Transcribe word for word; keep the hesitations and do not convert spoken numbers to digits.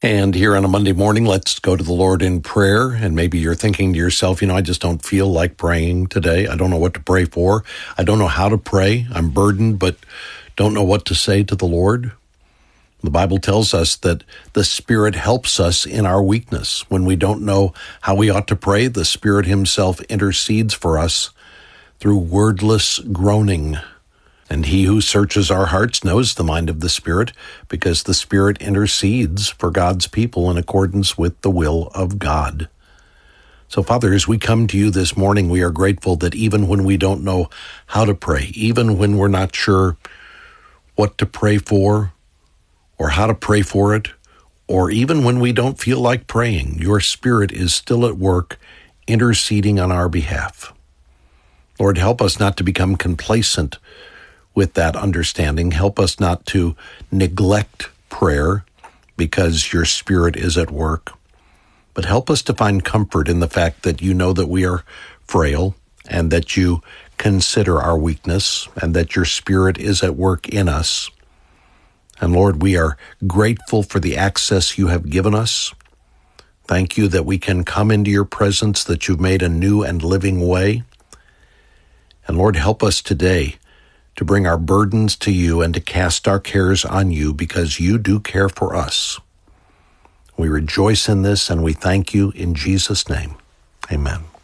And here on a Monday morning, let's go to the Lord in prayer. And maybe you're thinking to yourself, you know, I just don't feel like praying today. I don't know what to pray for. I don't know how to pray. I'm burdened, but don't know what to say to the Lord. The Bible tells us that the Spirit helps us in our weakness. When we don't know how we ought to pray, the Spirit himself intercedes for us through wordless groaning. And he who searches our hearts knows the mind of the Spirit, because the Spirit intercedes for God's people in accordance with the will of God. So, Father, as we come to you this morning, we are grateful that even when we don't know how to pray, even when we're not sure what to pray for or how to pray for it, or even when we don't feel like praying, your Spirit is still at work interceding on our behalf. Lord, help us not to become complacent with that understanding. Help us not to neglect prayer because your Spirit is at work, but help us to find comfort in the fact that you know that we are frail and that you consider our weakness and that your Spirit is at work in us. And Lord, we are grateful for the access you have given us. Thank you that we can come into your presence, that you've made a new and living way. And Lord, help us today to bring our burdens to you and to cast our cares on you, because you do care for us. We rejoice in this and we thank you in Jesus' name. Amen.